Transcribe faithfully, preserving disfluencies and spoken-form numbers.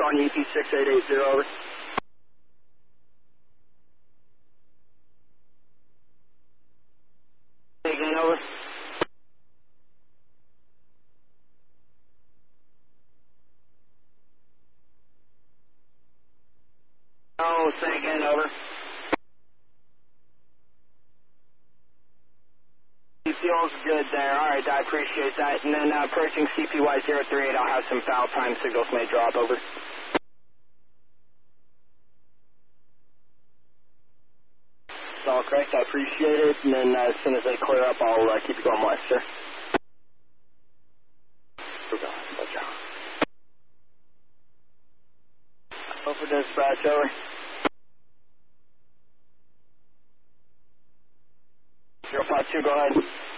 calling E P six eight eight zero, over. Again, over. Oh, say again, over. Feels good there. All right, I appreciate that. And then uh, approaching C P Y zero three eight, I'll have some foul time signals may drop, over. It's all correct, I appreciate it. And then uh, as soon as they clear up, I'll uh, keep you going west, sir. We're going. Let's go. Over dispatch, over. zero five two, go ahead.